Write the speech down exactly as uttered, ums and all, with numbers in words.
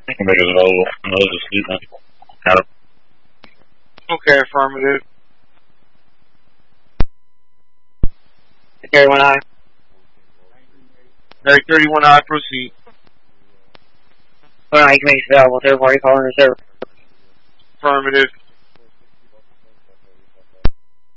Committed a little, a little sleep. Adam. Okay, affirmative. thirty-one I. Very thirty-one I, proceed. one I committees available, third party calling reserve. Affirmative.